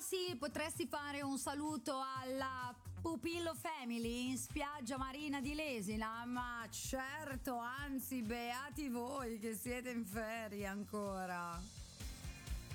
sì, potresti fare un saluto alla Pupillo Family in spiaggia marina di Lesina? Ma certo, anzi, beati voi che siete in ferie ancora.